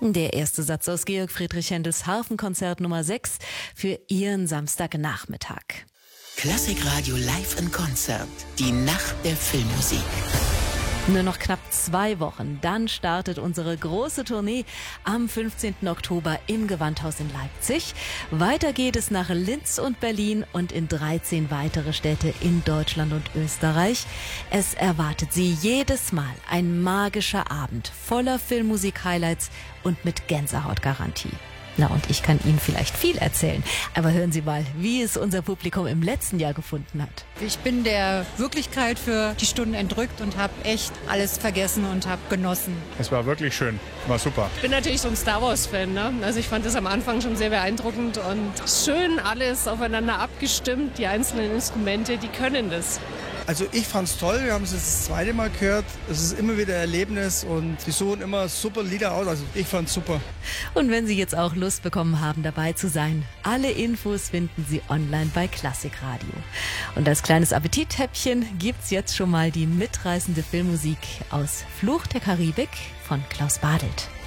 Der erste Satz aus Georg Friedrich Händels Harfenkonzert Nummer 6 für Ihren Samstagnachmittag. Klassikradio live in Konzert. Die Nacht der Filmmusik. Nur noch knapp 2 Wochen, dann startet unsere große Tournee am 15. Oktober im Gewandhaus in Leipzig. Weiter geht es nach Linz und Berlin und in 13 weitere Städte in Deutschland und Österreich. Es erwartet Sie jedes Mal ein magischer Abend voller Filmmusik-Highlights und mit Gänsehautgarantie. Na, und ich kann Ihnen vielleicht viel erzählen, aber hören Sie mal, wie es unser Publikum im letzten Jahr gefunden hat. Ich bin der Wirklichkeit für die Stunden entrückt und habe echt alles vergessen und habe genossen. Es war wirklich schön, war super. Ich bin natürlich so ein Star Wars-Fan, ne? Also ich fand das am Anfang schon sehr beeindruckend und schön alles aufeinander abgestimmt. Die einzelnen Instrumente, die können das. Also ich fand's toll, wir haben es jetzt das zweite Mal gehört. Es ist immer wieder ein Erlebnis und die suchen immer super Lieder aus. Also ich fand's super. Und wenn Sie jetzt auch Lust bekommen haben, dabei zu sein, alle Infos finden Sie online bei Klassikradio. Und als kleines Appetithäppchen gibt's jetzt schon mal die mitreißende Filmmusik aus Fluch der Karibik von Klaus Badelt.